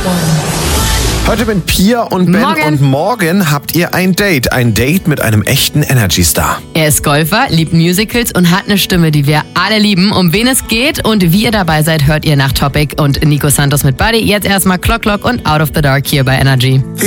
Heute mit Pia und Ben und morgen habt ihr ein Date. Ein Date mit einem echten Energy-Star. Er ist Golfer, liebt Musicals und hat eine Stimme, die wir alle lieben. Um wen es geht und wie ihr dabei seid, hört ihr nach Topic und Nico Santos mit Buddy. Jetzt erstmal Clock Clock und Out of the Dark hier bei Energy.